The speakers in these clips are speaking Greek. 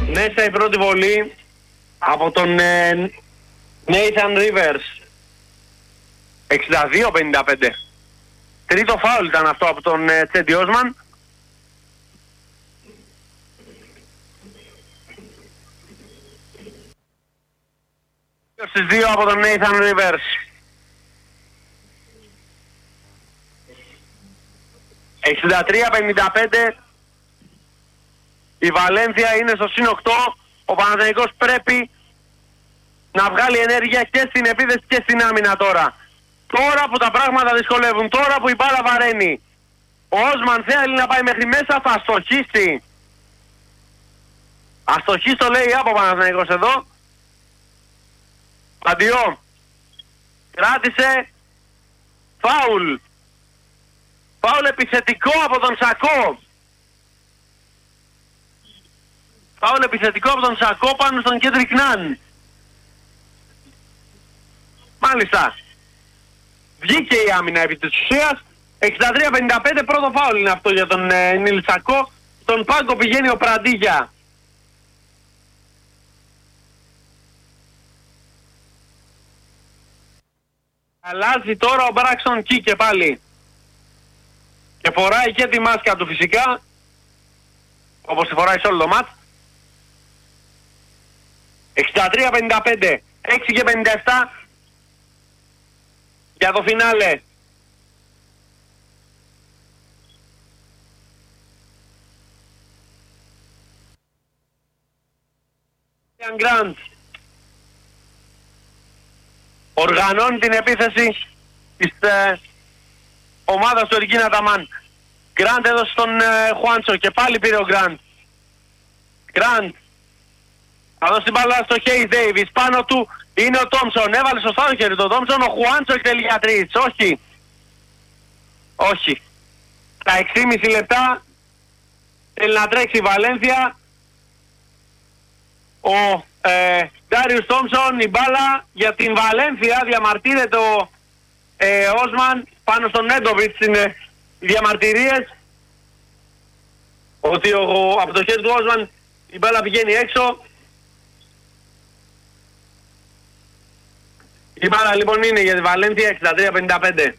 Μέσα η πρώτη βολή από τον Nathan Rivers. 62-55. Τρίτο φάουλ ήταν αυτό από τον Τσέντι Όσμαν. Στις 2 από τον Nathan Rivers. 63-55. Η Βαλένθια είναι στο συν 8. Ο Παναθηναϊκός πρέπει να βγάλει ενέργεια και στην επίθεση και στην άμυνα τώρα. Τώρα που τα πράγματα δυσκολεύουν, τώρα που η μπάλα βαραίνει. Ο Όσμαν θέλει να πάει μέχρι μέσα, θα αστοχίσει. Αστοχίσει το λέει από Παναθηναϊκός εδώ. Παντιό. Κράτησε. Φάουλ. Φάουλ επιθετικό από τον Σακό. Φάουλ επιθετικό από τον Σακό πάνω στον Κέντρικ Ναν. Μάλιστα. Βγήκε η άμυνα επί της ουσίας. 63-55, πρώτο φάουλ είναι αυτό για τον Νίλ Σακό. Στον πάγκο πηγαίνει ο Πραντίγια. Αλλάζει τώρα ο Μπράξον Κι και πάλι. Και φοράει και τη μάσκα του φυσικά, όπως τη φοράει σε όλο το μάτς. 63-55, 6 και 57 για το φινάλε. Γκραντ οργανώνει την επίθεση της ομάδας του Εργίνα Αταμάν. Γκραντ έδωσε στον Χουάντσο και πάλι πήρε ο Γκραντ. Γκραντ θα δώσει την μπάλα στο Χέις Ντέιβις. Πάνω του είναι ο Τόμψον. Έβαλε σωστά το χέρι του Τόμψον. Ο Χουάντσο εκτελεί για 3. Όχι. Όχι. Τα 6,5 λεπτά θέλει να τρέξει η Βαλένθια. Ο Ντάριους Τόμψον, η μπάλα για την Βαλένθια. Διαμαρτύρεται ο Όσμαν πάνω στον Νέντοβιτς. Είναι οι διαμαρτυρίες ότι από το χέρι του Όσμαν η μπάλα πηγαίνει έξω. Η μπάλα λοιπόν είναι για τη Βαλένθια. 63-55.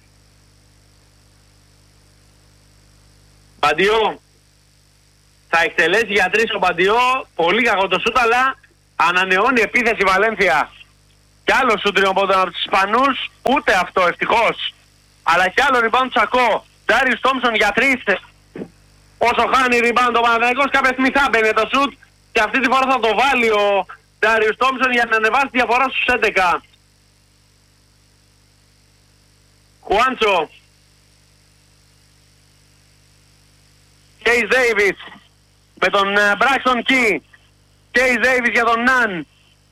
Παντιό θα εκτελέσει για 3 ο Παντιό. Πολύ κακό το σούτ, αλλά ανανεώνει επίθεση η Βαλένθια. Κι άλλο σούτ από τους Ισπανούς. Ούτε αυτό ευτυχώς. Αλλά κι άλλο rebound Τσακό. Ντάριους Τόμψον για 3. Όσο χάνει rebound ο Παναθηναϊκός, κάποια στιγμή θα μπαίνει το σούτ. Και αυτή τη φορά θα το βάλει ο Ντάριους Τόμψον για να ανεβάσει τη διαφορά στους 11. Χουάντσο. Κέις Ντέιβις με τον Μπράξον Κι. Κέις Ντέιβις για τον Ναν.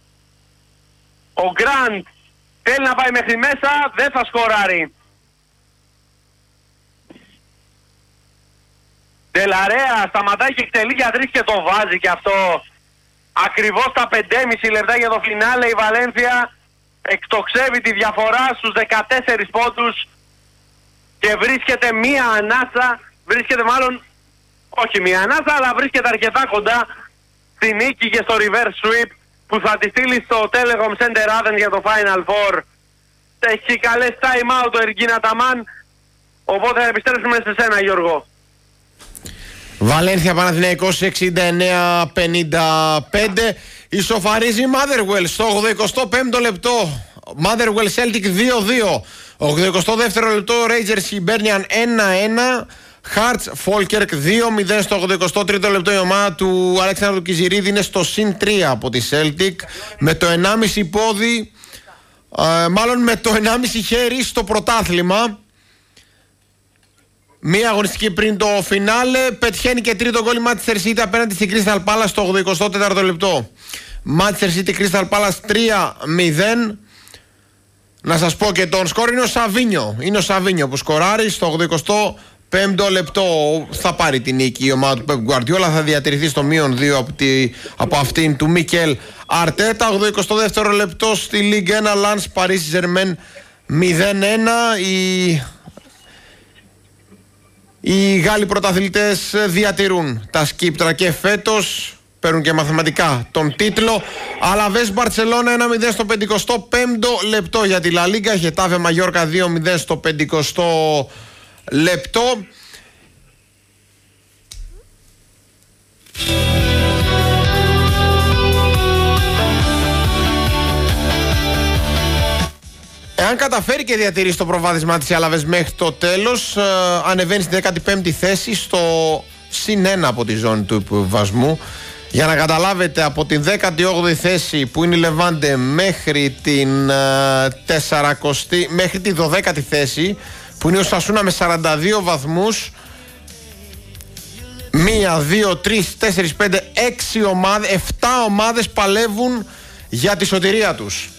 Ο Γκραντ θέλει να πάει μέχρι μέσα, δεν θα σκοράρει. Ντελαρέα σταματάει και εκτελεί για 3 και το βάζει και αυτό. Ακριβώς τα 5,5 λεπτά για το φινάλε η Βαλένθια εκτοξεύει τη διαφορά στους 14 πόντους και βρίσκεται μία ανάσα, βρίσκεται μάλλον, όχι μία ανάσα, αλλά βρίσκεται αρκετά κοντά στη νίκη και στο reverse sweep που θα τη στείλει στο Telecom Center Athens για το Final Four. Έχει καλές time out το Εργίνα Αταμάν, οπότε θα επιστρέψουμε σε σένα Γιώργο. Βαλένθια Παναθηναϊκός 69-55. Ισοφαρίζει η Motherwell στο 85ο λεπτό. Motherwell Celtic 2-2. 82ο λεπτό Rangers Hibernian 1-1. Hearts Falkirk 2-0 στο 83ο λεπτό. Η ομάδα του Αλέξανδρου Κιζηρίδη είναι στο συν 3 από τη Celtic με το 1,5 πόδι, μάλλον με το 1,5 χέρι στο πρωτάθλημα. Μία αγωνιστική πριν το φινάλε. Πετυχαίνει και τρίτο γκολ η Manchester City απέναντι στην Crystal Palace στο 84ο λεπτό. Manchester City Crystal Palace 3-0. Να σας πω και τον σκορ είναι ο Σαβίνιο. Είναι ο Σαβίνιο που σκοράρει στο 85ο λεπτό. Θα πάρει την νίκη η ομάδα του Pep Guardiola. Θα διατηρηθεί στο μείον 2 από αυτήν του Μικέλ Αρτέτα. 82ο λεπτό στη Ligue 1 Lens Paris Germain 0-1. Οι Γάλλοι πρωταθλητές διατηρούν τα σκύπτρα και φέτος παίρνουν και μαθηματικά τον τίτλο. Αλαβές Μπαρτσελώνα 1-0 στο 55ο λεπτό για τη Λα Λίγκα. Γετάφε Μαγιόρκα 2-0 στο 50ο λεπτό. Εάν καταφέρει και διατηρήσει το προβάδισμά της η Αλαβές μέχρι το τέλος, ανεβαίνει στην 15η θέση στο +1 από τη ζώνη του υποβασμού. Για να καταλάβετε, από την 18η θέση που είναι η Λεβάντε μέχρι την 40η, μέχρι τη 12η θέση που είναι ο Σασούνα με 42 βαθμούς, 1, 2, 3, 4, 5, 6 ομάδες, 7 ομάδες παλεύουν για τη σωτηρία τους.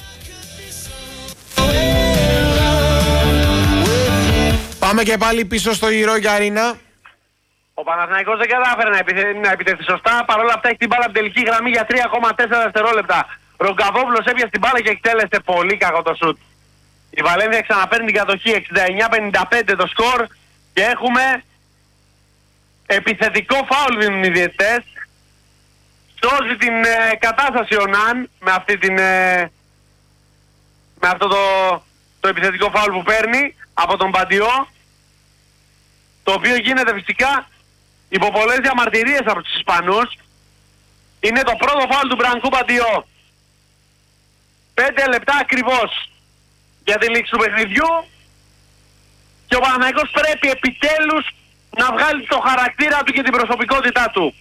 Πάμε και πάλι πίσω στο Ηρώγια-Αρίνα. Ο Παναθηναϊκός δεν κατάφερε να επιτεθεί σωστά. Παρ' όλα αυτά έχει την μπάλα από την τελική γραμμή για 3,4 δευτερόλεπτα. Ρογκαβόπουλος έπιασε την μπάλα και εκτέλεσε πολύ κακό το σουτ. Η Βαλένθια ξαναπαίρνει την κατοχή, 69-55 το σκορ και έχουμε επιθετικό φάουλ δίνουν οι διαιτητές. Σώζει την κατάσταση ο Ναν με αυτό το επιθετικό φάουλ που παίρνει από τον Παντιό, το οποίο γίνεται φυσικά υπό πολλές διαμαρτυρίες από τους Ισπανούς. Είναι το πρώτο φάουλ του Μπρανκού Παντιό. 5 λεπτά ακριβώς για τη λήξη του παιχνιδιού και ο Παναθηναϊκός πρέπει επιτέλους να βγάλει το χαρακτήρα του και την προσωπικότητά του.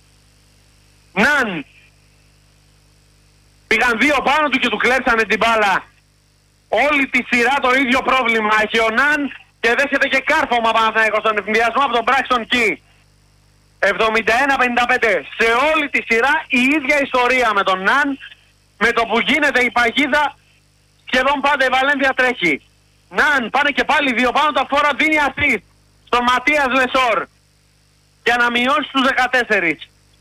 Ναν. Πήγαν 2 πάνω του και του κλέψανε την μπάλα. Όλη τη σειρά το ίδιο πρόβλημα έχει ο Ναν και δέχεται και κάρφωμα Παναθηναϊκός στον ευθυνδιασμό από τον Μπράξτον Κι. 71-55. Σε όλη τη σειρά η ίδια ιστορία με τον Ναν. Με το που γίνεται η παγίδα σχεδόν πάντα η Βαλένθια τρέχει. Ναν, πάνε και πάλι 2 πάνω, τα φόρα δίνει assist στον Ματίας Λεσόρ για να μειώσει τους 14.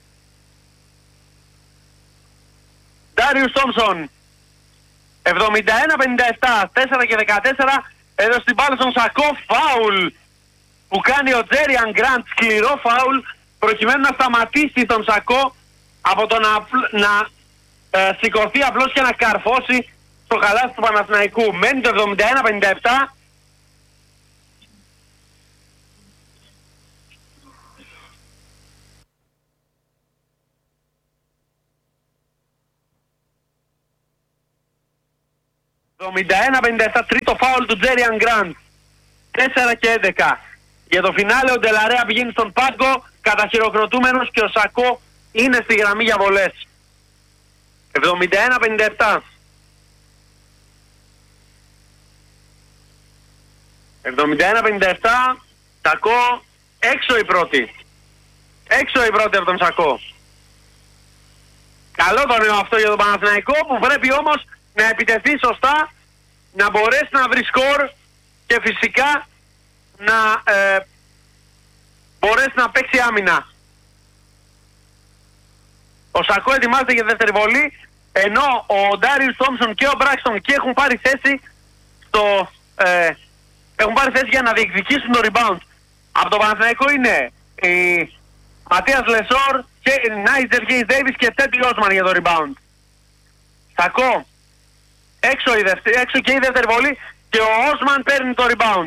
Ντάριους Τόμσον 71-57, 4 και 14, εδώ στην μπάλα στον Σακό, φάουλ που κάνει ο Τζέριαν Γκραντ, σκληρό φάουλ προκειμένου να σταματήσει τον Σακό από το να σηκωθεί απλώς και να καρφώσει στο καλάθι του Παναθηναϊκού. Μένει το 71-57. Το 71-57, τρίτο φάουλ του Τζέριαν Γκραντ. 4 και 11. Για το φινάλε ο Ντελαρέα πηγαίνει στον πάγκο καταχειροκροτούμενος και ο Σακό είναι στη γραμμή για βολές. 71-57. 71-57. Σακό έξω η πρώτη. Έξω η πρώτη από τον Σακό. Καλό το νέο αυτό για τον Παναθηναϊκό που πρέπει όμως να επιτεθεί σωστά, να μπορέσει να βρει σκορ και φυσικά να μπορέσει να παίξει άμυνα. Ο Σακό ετοιμάζεται για δεύτερη βολή, ενώ ο Ντάριους Τόμσον και ο Μπράξτον και έχουν πάρει θέση για να διεκδικήσουν το rebound. Από το Παναθηναϊκό είναι η Ματίας Λεσόρ και Νάιτζερ Γκέις Ντέιβις και Τέντι Όσμαν για το rebound. Σακό έξω και η δεύτερη βολή και ο Όσμαν παίρνει το rebound.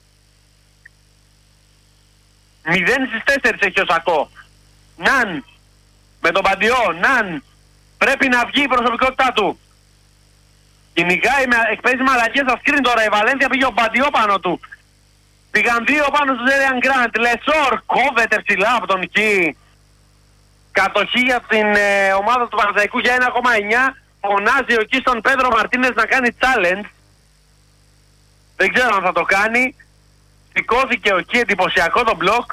0 στις 4 έχει ο Σακό. Ναν με τον Παντιό. Ναν πρέπει να βγει η προσωπικότητά του. Κυνηγάει, εκπαίζει με αλλαγές στα σκριν τώρα. Η Βαλένθια πήγε ο Παντιό πάνω του. Πήγαν 2 πάνω στο Τζέριαν Γκραντ. Λεσόρ κόβεται ψηλά από τον Κι. Κατοχή για την ομάδα του Παναθηναϊκού για 1,9. Φωνάζει ο Κι στον Πέδρο Μαρτίνες να κάνει challenge. Δεν ξέρω αν θα το κάνει. Σηκώθηκε ο Κι, εντυπωσιακό το μπλοκ.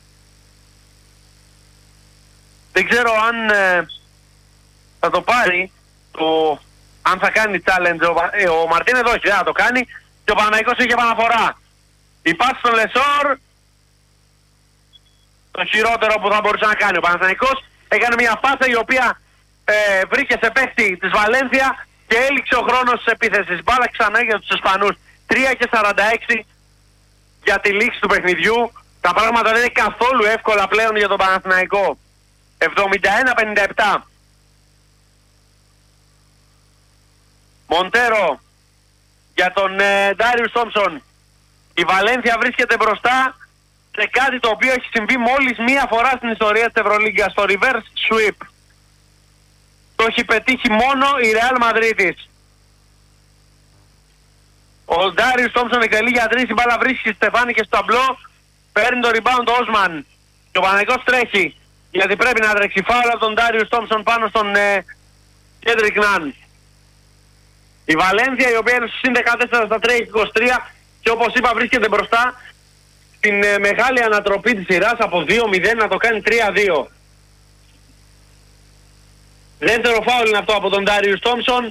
Δεν ξέρω αν θα το πάρει, αν θα κάνει challenge ο Μαρτίνες. Όχι, δεν θα το κάνει. Και ο Παναθηναϊκός είχε επαναφορά. Η πάση στον Λεσόρ, το χειρότερο που θα μπορούσε να κάνει. Ο Παναθηναϊκός έκανε μια πάσα η οποία βρήκε σε παίχτη της Βαλένθια και έληξε ο χρόνος της επίθεσης. Μπάλα ξανά για τους Ισπανούς. 3 και 46 για τη λήξη του παιχνιδιού. Τα πράγματα δεν είναι καθόλου εύκολα πλέον για τον Παναθηναϊκό. 71-57. Μοντέρο για τον Ντάριους Τόμψον. Η Βαλένθια βρίσκεται μπροστά σε κάτι το οποίο έχει συμβεί μόλις μία φορά στην ιστορία της Ευρωλίγκας, στο reverse sweep. Το έχει πετύχει μόνο η Real Μαδρίτης. Ο Ντάριους Τόμψον εκτελεί για 3, η μπάλα βρίσκει Στεφάνη και στο ταμπλό, παίρνει το rebound ο Όσμαν και ο Παναθηναϊκός τρέχει γιατί πρέπει να τρέξει. Φάουλ από τον Ντάριους Τόμψον πάνω στον Κέντρικ Ναν. Η Βαλένθια, η οποία είναι στο συν 14 στα 3-23 και όπως είπα βρίσκεται μπροστά στην μεγάλη ανατροπή της σειράς από 2-0 να το κάνει 3-2. Δεύτερο φάουλ είναι αυτό από τον Ντάριους Τόμψον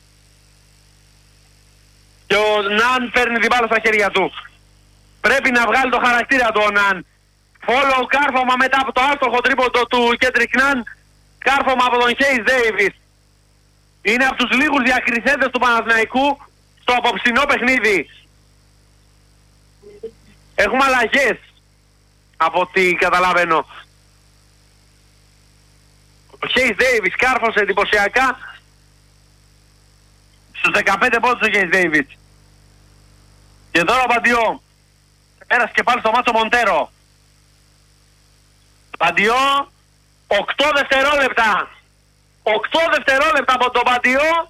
και ο Ναν παίρνει την μπάλα στα χέρια του. Πρέπει να βγάλει το χαρακτήρα του ο Ναν. Follow κάρφωμα μετά από το άστοχο τρίποντο του Κέντρικ Ναν, κάρφωμα από τον Χέις Ντέιβις. Είναι από τους λίγους διακρισέντες του Παναθηναϊκού στο απόψινό παιχνίδι. Έχουμε αλλαγές από ό,τι καταλαβαίνω. Ο Χέις Ντέιβις κάρφωσε εντυπωσιακά στους 15 πόντους ο Χέις Ντέιβις. Και τώρα ο Μπαντιό πέρασε και πάλι στο μάτσο Μοντέρο. Μπαντιό 8 δευτερόλεπτα. 8 δευτερόλεπτα από τον Μπαντιό.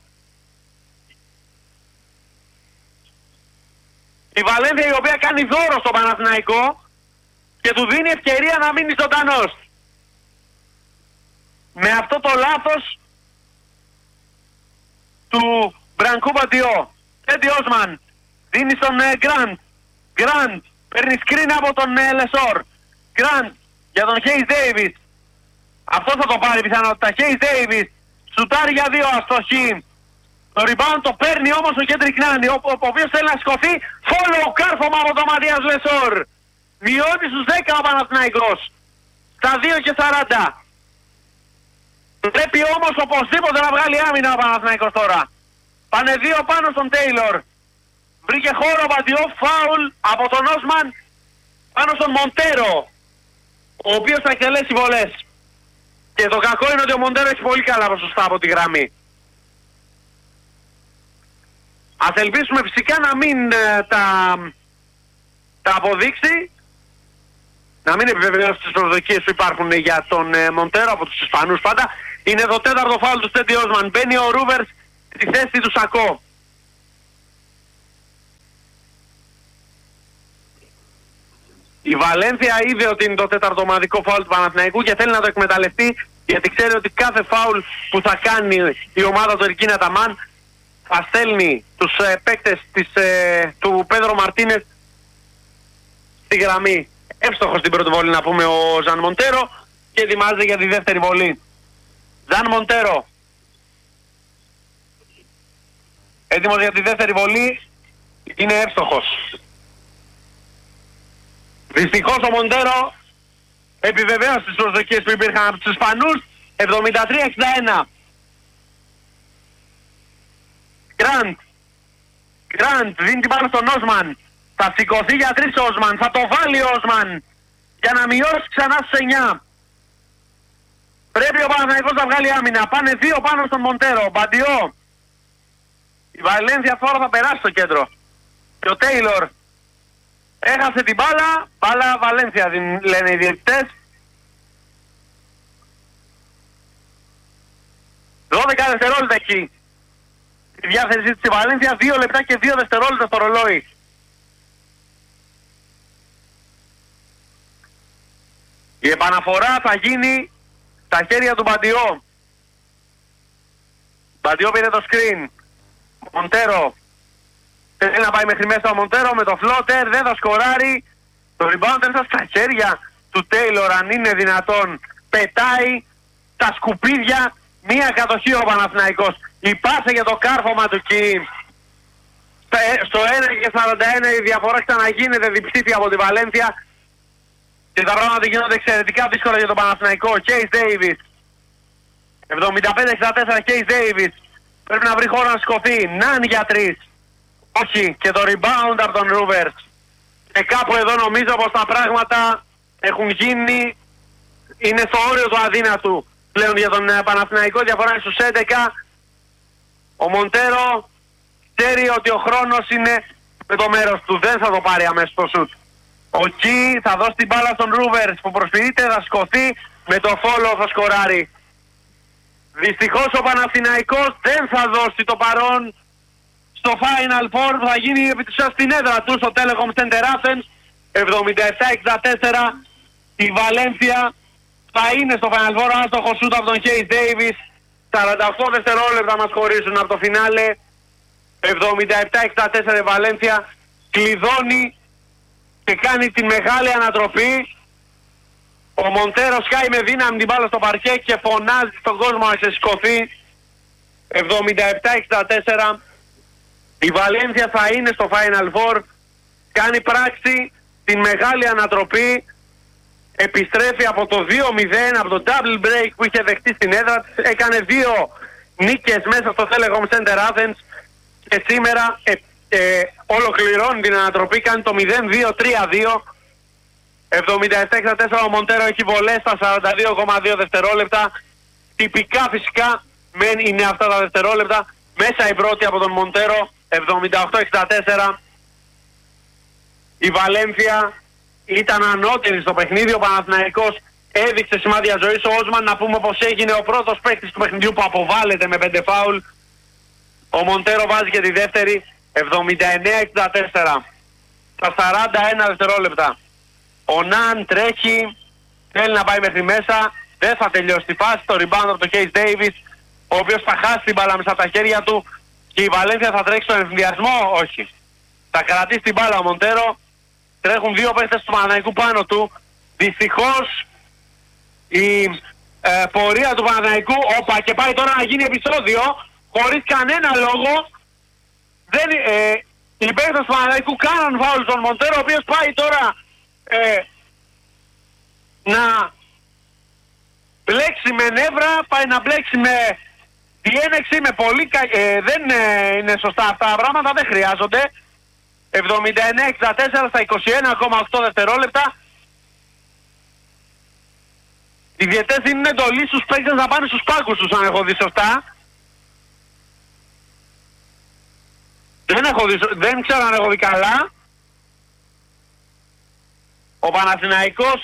Η Βαλένθια η οποία κάνει δώρο στο Παναθηναϊκό και του δίνει ευκαιρία να μείνει ζωντανός. Με αυτό το λάθος του Μπρανκού Μπαντιό. Τέντι Όσμαν δίνει στον Γκραντ. Γκραντ παίρνει σκριν από τον Λεσόρ. Γκραντ για τον Χέις Ντέιβις. Αυτό θα το πάρει πιθανότητα. Χέις Ντέιβις σουτάρει για 2 αστοχή. Το rebound το παίρνει όμως ο Κέντρικ Νάν, ο οποίος θέλει να σηκωθεί. Follow κάρφωμα από τον Ματίας Λεσόρ. Μειώνει στους 10 ο Παναθηναϊκός. Στα 2:40. Πρέπει όμως οπωσδήποτε να βγάλει άμυνα ο Παναθηναϊκός τώρα. Πάνε 2 πάνω στον Τέιλορ. Βρήκε χώρο ο Μπαντιό, φάουλ από τον Όσμαν πάνω στον Μοντέρο, ο οποίος θα εκτελέσει βολές. Και το κακό είναι ότι ο Μοντέρο έχει πολύ καλά ποσοστά από τη γραμμή. Ας ελπίσουμε φυσικά να μην τα αποδείξει, να μην επιβεβαιώσει τις προσδοκίες που υπάρχουν για τον Μοντέρο από τους Ισπανούς πάντα. Είναι το τέταρτο φάουλ του Στέντι Όσμαν. Μπαίνει ο Ρούβερς στη θέση του Σακό. Η Βαλένθια είδε ότι είναι το τέταρτο ομαδικό φάουλ του Παναθηναϊκού και θέλει να το εκμεταλλευτεί, γιατί ξέρει ότι κάθε φάουλ που θα κάνει η ομάδα του Ερκίν Αταμάν θα στέλνει τους παίκτες του Πέδρο Μαρτίνες στη γραμμή. Εύστοχος στην πρώτη βολή να πούμε ο Ζαν Μοντέρο και ετοιμάζεται για τη δεύτερη βολή. Ζαν Μοντέρο έτοιμος για τη δεύτερη βολή, είναι εύστοχος. Δυστυχώς ο Μοντέρο επιβεβαίωσε τις προσδοκίες που υπήρχαν από τους Ισπανούς. 73-61. Γκραντ δίνει την πάνω στον Όσμαν. Θα σηκωθεί για 3 ο Όσμαν. Θα το βάλει ο Όσμαν για να μειώσει ξανά στους 9. Πρέπει ο Παναθηναϊκός να βγάλει άμυνα. Πάνε 2 πάνω στον Μοντέρο. Μπαντιό. Η Βαλένθια τώρα θα περάσει στο κέντρο. Και ο Τέιλορ έχασε την μπάλα. Μπάλα Βαλένθια λένε οι διαιτητές. 12 δευτερόλεπτα εκεί. Η διάθεση της Βαλένθια, 2 λεπτά και 2 δευτερόλεπτα στο ρολόι. Η επαναφορά θα γίνει στα χέρια του Μπαντιό. Μπαντιό πήρε το screen. Μοντέρο θέλει να πάει μέχρι μέσα ο Μοντέρο με το φλότερ, δεν θα σκοράρει. Το rebound έρθα στα χέρια του Τέιλορ, αν είναι δυνατόν. Πετάει τα σκουπίδια, μία κατοχή ο Παναθηναϊκός. Υπάσε για το κάρφωμα του Κιμ. Στο 1:41 η διαφορά ξαναγίνεται διψήφια από τη Βαλένθια και τα πράγματα γίνονται εξαιρετικά δύσκολα για τον Παναθηναϊκό. Χέις Ντέιβις 75-64. Χέις Ντέιβις πρέπει να βρει χώρο να σηκωθεί. Ναν για 3. Όχι, και το rebound από τον Ρούβερς. Και κάπου εδώ νομίζω πως τα πράγματα έχουν γίνει είναι στο όριο του αδύνατου πλέον για τον Παναθηναϊκό, διαφορά στους 11. Ο Μοντέρο ξέρει ότι ο χρόνος είναι με το μέρος του, δεν θα το πάρει αμέσως το σουτ. Ο Κι θα δώσει την μπάλα στον Ρούβερς που προσποιείται, θα σκοθεί, με το φόλο θα σκοράρει. Δυστυχώς ο Παναθηναϊκός δεν θα δώσει το παρόν στο Final Four που θα γίνει επί της ουσίας στην έδρα του, στο Telecom Center Athens. 77-64. Η Βαλένθια θα είναι στο Final Four, άστοχο σούτ από τον Hayes Davis. 48 δευτερόλεπτα μας χωρίζουν από το φινάλε. 77-64 η Βαλένθια κλειδώνει και κάνει τη μεγάλη ανατροπή. Ο Μοντέρο σκάει με δύναμη την μπάλα στο παρκέ και φωνάζει στον κόσμο να ξεσηκωθεί. 77-64. Η Βαλένθια θα είναι στο Final Four. Κάνει πράξη την μεγάλη ανατροπή. Επιστρέφει από το 2-0, από το double break που είχε δεχτεί στην έδρα της. Έκανε 2 νίκες μέσα στο Telecom Center Athens. Και σήμερα ολοκληρώνει την ανατροπή. Κάνει το 0-2-3-2. 77-64 ο Μοντέρο έχει βολές στα 42,2 δευτερόλεπτα. Τυπικά φυσικά είναι αυτά τα δευτερόλεπτα. Μέσα η πρώτη από τον Μοντέρο. 78-64. Η Βαλένθια ήταν ανώτερη στο παιχνίδι. Ο Παναθηναϊκός έδειξε σημάδια ζωής. Ο Όσμαν, να πούμε πως έγινε ο πρώτος παίκτης του παιχνιδιού που αποβάλλεται με 5 φάουλ. Ο Μοντέρο βάζει και τη δεύτερη. 79-64. Στα 41 δευτερόλεπτα. Ο Ναν τρέχει, θέλει να πάει μέχρι μέσα, δεν θα τελειώσει τη φάση. Το rebound από τον Hayes Davis, ο οποίος θα χάσει την μπάλα μέσα από τα χέρια του. Και η Βαλένθια θα τρέξει στον ενθουσιασμό, όχι. Θα κρατήσει την μπάλα ο Μοντέρο. Τρέχουν 2 παίκτες του Παναθηναϊκού πάνω του. Δυστυχώς η πορεία του Παναθηναϊκού, όπα, και πάει τώρα να γίνει επεισόδιο, χωρίς κανένα λόγο. Οι παίκτες του Παναθηναϊκού κάναν φάουλ στον Μοντέρο, ο οποίος πάει τώρα να μπλέξει με νεύρα, πάει να μπλέξει με διένεξη, με πολύ δεν είναι σωστά αυτά τα πράγματα, δεν χρειάζονται. 79-64 στα 21,8 δευτερόλεπτα. Οι διαιτές δίνουν εντολή στους παίκτες να πάνε στους πάγκους τους, αν έχω δει σωστά. Δεν ξέρω αν έχω δει καλά. Ο Παναθηναϊκός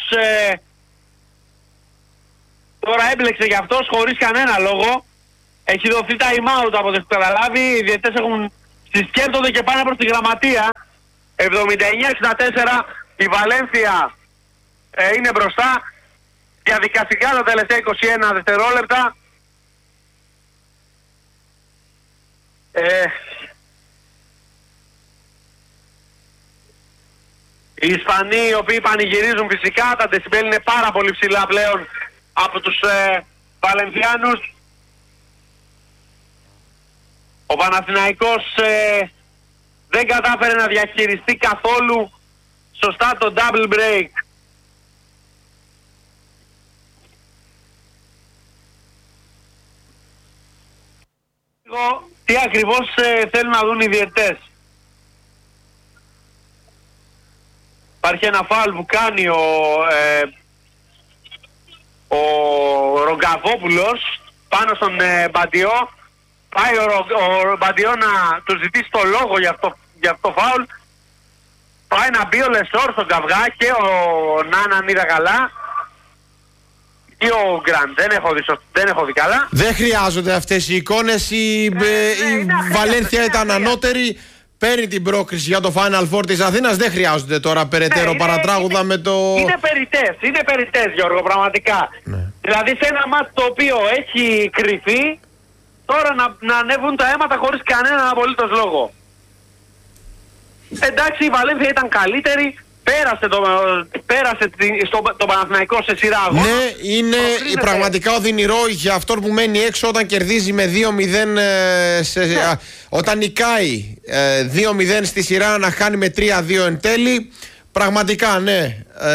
τώρα έμπλεξε για αυτός χωρίς κανένα λόγο. Έχει δοθεί time out από το καταλάβει. Οι διαιτές συσκέπτονται και πάνε προς τη γραμματεία. 79-64. Η Βαλένθια είναι μπροστά. Διαδικαστικά τα τελευταία 21 δευτερόλεπτα. Οι Ισπανοί, οι οποίοι πανηγυρίζουν φυσικά, τα δεσιμπέλ είναι πάρα πολύ ψηλά πλέον από τους Βαλενθιάνους. Ο Παναθηναϊκός δεν κατάφερε να διαχειριστεί καθόλου σωστά το double break. Τι ακριβώς θέλουν να δουν οι διαιτές. Υπάρχει ένα φάουλ που κάνει ο Ρογκαβόπουλος πάνω στον Μπαντιό. Πάει ο Μπαντιό να του ζητήσει το λόγο για αυτό το φάουλ. Πάει να μπει ο Λεσόρ στον καυγά και ο Νάν, αν είδα καλά, ή ο Γκραντ. Δεν έχω δει καλά. Δεν χρειάζονται αυτές οι εικόνες. Η Βαλένθια ήταν ανώτερη. Παίρνει την πρόκριση για το Final Four της Αθήνας. Δεν χρειάζονται τώρα περαιτέρω παρατράγουδα με το... Είναι περιττές, Γιώργο, πραγματικά. Ναι. Δηλαδή σε ένα μάτς το οποίο έχει κρυφεί, τώρα να ανέβουν τα αίματα χωρίς κανέναν απολύτως λόγο. Εντάξει, η Βαλένθια ήταν καλύτερη, πέρασε το Παναθηναϊκό σε σειρά αγώνα. Ναι, είναι πραγματικά οδυνηρό για αυτόν που μένει έξω όταν κερδίζει με 2-0 όταν νικάει 2-0 στη σειρά, να χάνει με 3-2 εν τέλει. Πραγματικά, ναι.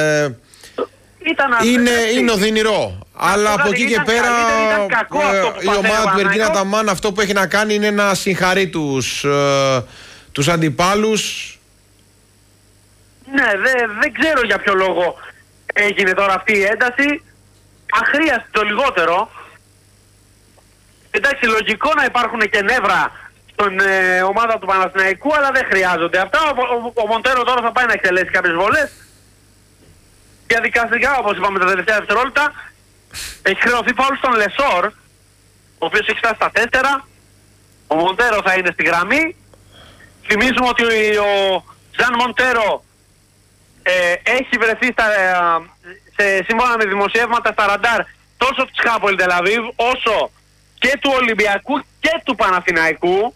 Είναι οδυνηρό. Αλλά από εκεί και πέρα η ομάδα του Εργίνα Ταμάν αυτό που έχει να κάνει είναι να συγχαρεί τους αντιπάλους. Ναι, δεν ξέρω για ποιο λόγο έγινε τώρα αυτή η ένταση. αχρίαστη το λιγότερο. Εντάξει, λογικό να υπάρχουν και νεύρα στον ομάδα του Παναθηναϊκού, αλλά δεν χρειάζονται αυτά. Ο Μοντέρο τώρα θα πάει να εκτελέσει κάποιες βολές. Διαδικαστικά, όπως είπαμε τα τελευταία δευτερόλεπτα, έχει χρεωθεί φάουλ στον Λεσόρ, ο οποίος έχει φτάσει στα 4. Ο Μοντέρο θα είναι στη γραμμή. Θυμίζουμε ότι ο Ζαν Μοντέρο έχει βρεθεί σύμφωνα με δημοσιεύματα στα ραντάρ τόσο της Χάπολη Τελαβίβ όσο και του Ολυμπιακού και του Παναθηναϊκού.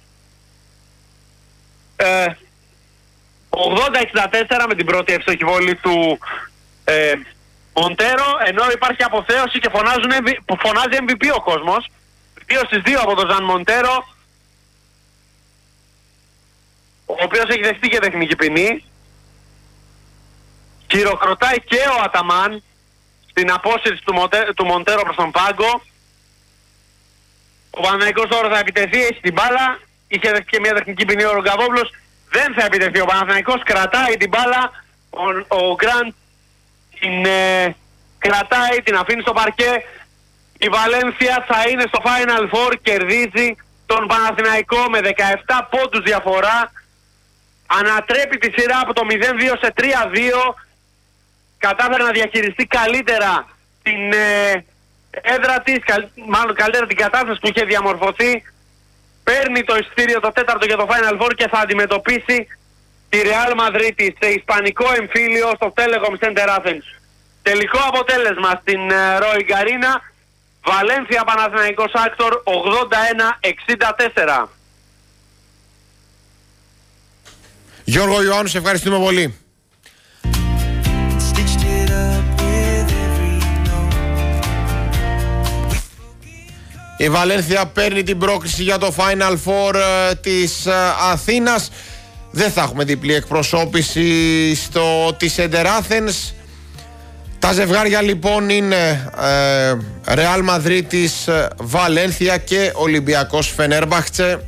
80-64 με την πρώτη εύστοχη βολή του Μοντέρο, ενώ υπάρχει αποθέωση και φωνάζει MVP ο κόσμος. 2 στις 2 από τον Ζαν Μοντέρο, ο οποίος έχει δεχτεί και τεχνική ποινή. Χειροκροτάει και ο Αταμάν στην απόσυρση του Μοντέρο προς τον πάγκο. Ο Παναθηναϊκός τώρα θα επιτεθεί, έχει την μπάλα. Είχε δεχτεί και μια τεχνική ποινή ο Ρογκαβόπουλος. Δεν θα επιτεθεί. Ο Παναθηναϊκός κρατάει την μπάλα. Ο Γκραντ την κρατάει, την αφήνει στο παρκέ. Η Βαλένθια θα είναι στο Final Four, κερδίζει τον Παναθηναϊκό με 17 πόντους διαφορά. Ανατρέπει τη σειρά από το 0-2 σε 3-2. Κατάφερε να διαχειριστεί καλύτερα την έδρα της, μάλλον καλύτερα την κατάσταση που είχε διαμορφωθεί. Παίρνει το εισιτήριο το 4ο για το Final Four και θα αντιμετωπίσει τη Real Madrid σε ισπανικό εμφύλιο στο Telecom Center Athens. Τελικό αποτέλεσμα στην Roig Arena, Βαλένθια Παναθηναϊκός Άκτορ 81-64. Γιώργο Ιωάννου, σε ευχαριστούμε πολύ. Η Βαλένθια παίρνει την πρόκριση για το Final Four της Αθήνας. Δεν θα έχουμε διπλή εκπροσώπηση στη Center Athens. Τα ζευγάρια λοιπόν είναι Real Madrid της Βαλένθια και Ολυμπιακός Φενέρμπαχτσε.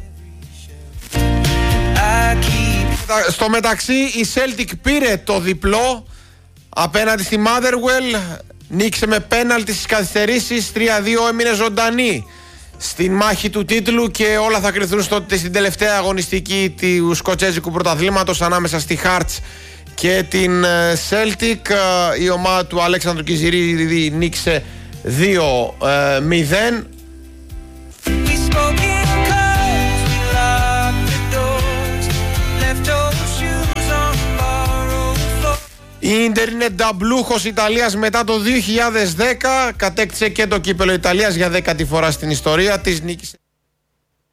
Στο μεταξύ η Celtic πήρε το διπλό απέναντι στη Motherwell. Νίκησε με πέναλτι στις καθυστερήσεις, 3-2 έμεινε ζωντανή στην μάχη του τίτλου και όλα θα κρυθούν στην τελευταία αγωνιστική του σκοτσέζικου πρωταθλήματος ανάμεσα στη Hearts και την Celtic. Η ομάδα του Αλέξανδρου Κιζηρίδη νίκησε 2-0. Η Ίντερ είναι νταμπλούχος Ιταλίας μετά το 2010. Κατέκτησε και το κύπελο Ιταλίας για 10η φορά στην ιστορία της. Νίκησε